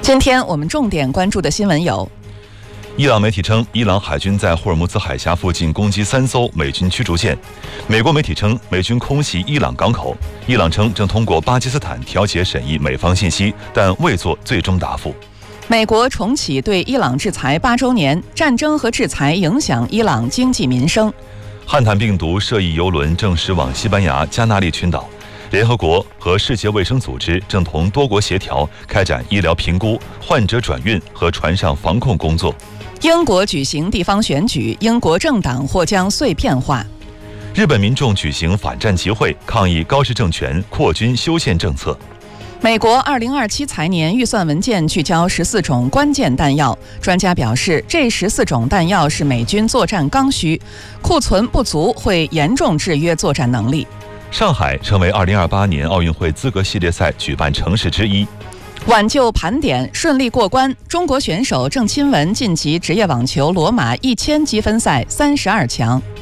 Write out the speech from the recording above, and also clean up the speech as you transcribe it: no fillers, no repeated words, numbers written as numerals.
今天我们重点关注的新闻有： 伊朗媒体称，伊朗海军在霍尔木兹海峡附近攻击3艘美军驱逐舰；美国媒体称，美军空袭伊朗港口；伊朗称正通过巴基斯坦调解审议美方信息，但未作最终答复。 美国重启对伊朗制裁8周年，战争和制裁影响伊朗经济民生。 汉坦病毒涉疫邮轮正驶往西班牙加那利群岛。联合国和世界卫生组织正同多国协调开展医疗评估、患者转运和船上防控工作。 英国举行地方选举，英国政党或将碎片化。 日本民众举行反战集会，抗议高市政权扩军修宪政策。 美国2027财年预算文件聚焦14种关键弹药，专家表示，这14种弹药是美军作战刚需，库存不足会严重制约作战能力。 上海成为2028年奥运会资格系列赛举办城市之一。 挽救盘点顺利过关，中国选手郑钦文晋级职业网球罗马1000积分赛32强。